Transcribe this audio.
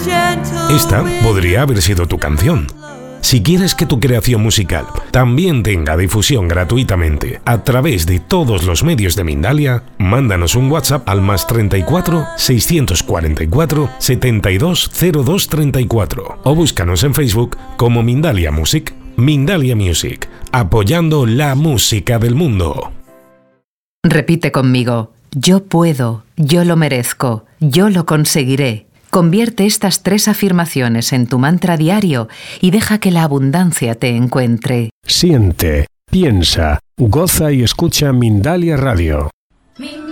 Esta podría haber sido tu canción. Si quieres que tu creación musical también tenga difusión gratuitamente a través de todos los medios de Mindalia, mándanos un WhatsApp al +34 644 720234 o búscanos en Facebook como Mindalia Music. Mindalia Music, apoyando la música del mundo. Repite conmigo: yo puedo, yo lo merezco, yo lo conseguiré. Convierte estas 3 afirmaciones en tu mantra diario y deja que la abundancia te encuentre. Siente, piensa, goza y escucha Mindalia Radio.